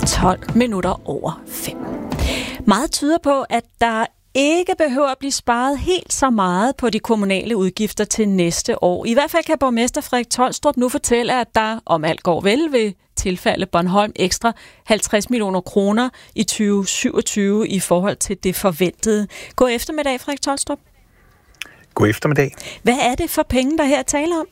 5:12. Meget tyder på, at der ikke behøver at blive sparet helt så meget på de kommunale udgifter til næste år. I hvert fald kan borgmester Frederik Tholstrup nu fortælle, at der, om alt går vel, vil tilfalde Bornholm ekstra 50 millioner kroner i 2027 i forhold til det forventede. God eftermiddag, Frederik Tholstrup. God eftermiddag. Hvad er det for penge, der her taler om?